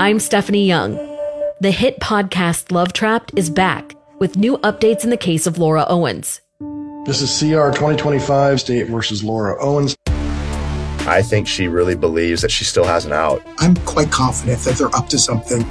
I'm Stephanie Young. The hit podcast Love Trapped is back with new updates in the case of Laura Owens. This is CR 2025, State versus Laura Owens. I think she really believes that she still has an out. I'm quite confident that they're up to something.